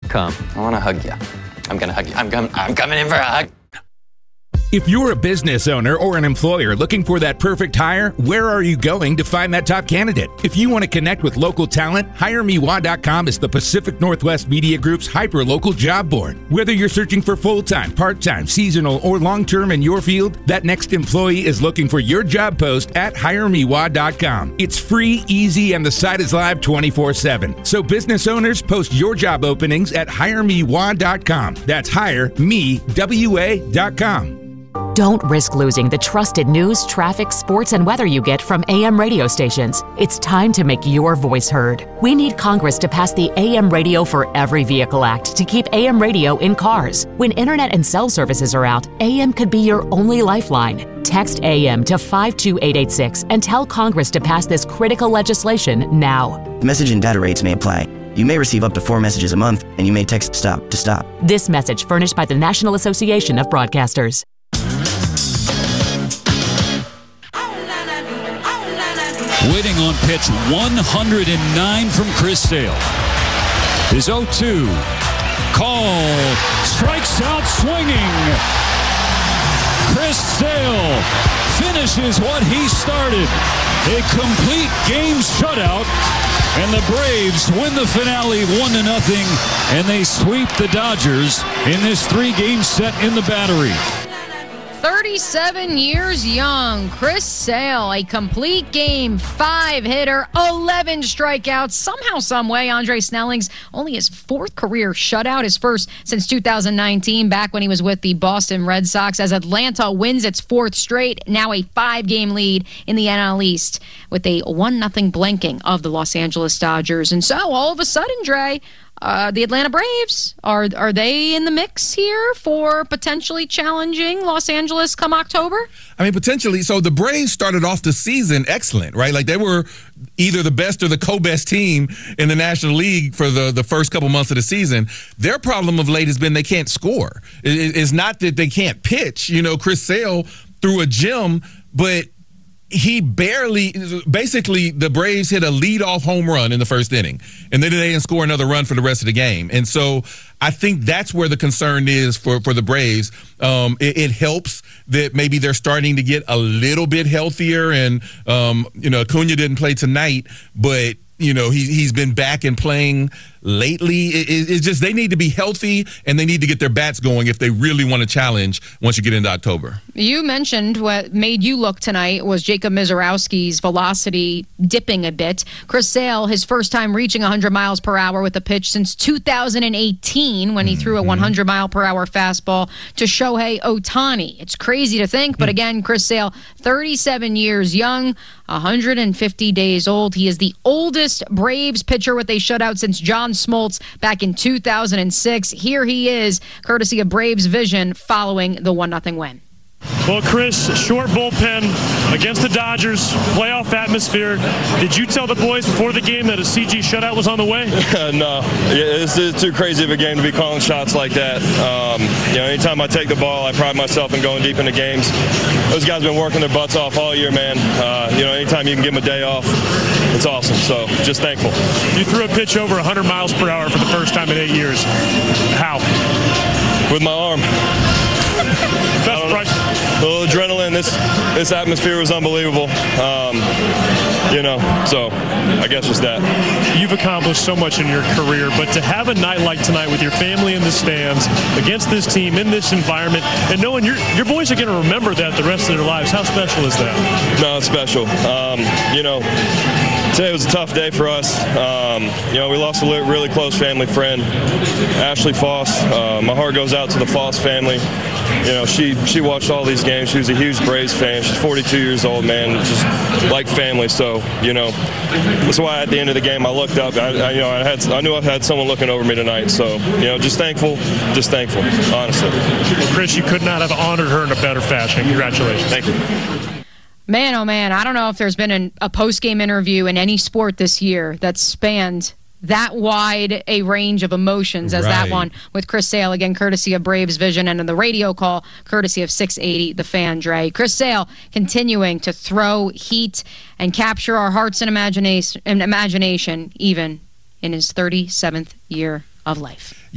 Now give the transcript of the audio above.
Come. I want to hug you. I'm going to hug you. I'm coming in for a hug. If you're a business owner or an employer looking for that perfect hire, where are you going to find that top candidate? If you want to connect with local talent, HireMeWa.com is the Pacific Northwest Media Group's hyper-local job board. Whether you're searching for full-time, part-time, seasonal, or long-term in your field, that next employee is looking for your job post at HireMeWa.com. It's free, easy, and the site is live 24/7. So business owners, post your job openings at HireMeWa.com. That's HireMeWA.com. Don't risk losing the trusted news, traffic, sports, and weather you get from AM radio stations. It's time to make your voice heard. We need Congress to pass the AM Radio for Every Vehicle Act to keep AM radio in cars. When internet and cell services are out, AM could be your only lifeline. Text AM to 52886 and tell Congress to pass this critical legislation now. Message and data rates may apply. You may receive up to 4 messages a month, and you may text STOP to stop. This message furnished by the National Association of Broadcasters. Waiting on pitch 109 from Chris Sale. His 0-2. Called. Strikes out swinging. Chris Sale finishes what he started. A complete game shutout. And the Braves win the finale 1-0. And they sweep the Dodgers in this 3-game set in the Battery. 37 years young, Chris Sale, a complete game, 5-hitter, 11 strikeouts. Somehow, someway, Andre Snelling's only his 4th career shutout, his first since 2019, back when he was with the Boston Red Sox, as Atlanta wins its 4th straight, now a 5-game lead in the NL East with a 1-0 blanking of the Los Angeles Dodgers. And so, all of a sudden, Dre, the Atlanta Braves, are they in the mix here for potentially challenging Los Angeles come October? I mean, potentially. So the Braves started off the season excellent, right? Like they were either the best or the co-best team in the National League for the first couple months of the season. Their problem of late has been they can't score. It's not that they can't pitch. You know, Chris Sale threw a gem, but he basically the Braves hit a leadoff home run in the first inning, and then they didn't score another run for the rest of the game. And so I think that's where the concern is for the Braves. It helps that maybe they're starting to get a little bit healthier, and Acuna didn't play tonight, but he's been back and playing lately. It's just they need to be healthy, and they need to get their bats going if they really want to challenge once you get into October. You mentioned what made you look tonight was Jacob Misiorowski's velocity dipping a bit. Chris Sale, his first time reaching 100 miles per hour with a pitch since 2018 when he threw a 100-mile-per-hour fastball to Shohei Ohtani. It's crazy to think, but again, Chris Sale, 37 years young, 150 days old. He is the oldest Braves pitcher with a shutout since John Smoltz back in 2006. Here he is, courtesy of Braves Vision, following the 1-0 win. Well, Chris, short bullpen against the Dodgers, playoff atmosphere. Did you tell the boys before the game that a CG shutout was on the way? No. It's too crazy of a game to be calling shots like that. Anytime I take the ball, I pride myself in going deep into games. Those guys have been working their butts off all year, man. Anytime you can give them a day off, it's awesome. So just thankful. You threw a pitch over 100 miles per hour for the first time in 8 years. How? With my arm. A little adrenaline. This atmosphere was unbelievable. So I guess just that. You've accomplished so much in your career, but to have a night like tonight with your family in the stands, against this team, in this environment, and knowing your boys are going to remember that the rest of their lives, how special is that? No, it's special. Today was a tough day for us. We lost a really close family friend, Ashley Foss. My heart goes out to the Foss family. She watched all these games. She was a huge Braves fan. She's 42 years old, man. Just like family. So, that's why at the end of the game I looked up. I knew I had someone looking over me tonight. So, just thankful, honestly. Well, Chris, you could not have honored her in a better fashion. Congratulations. Thank you. Man, oh man, I don't know if there's been a post-game interview in any sport this year that spanned that wide a range of emotions as that one with Chris Sale, again, courtesy of Braves Vision, and in the radio call, courtesy of 680 The Fan, Dre. Chris Sale continuing to throw heat and capture our hearts and imagination even in his 37th year of life.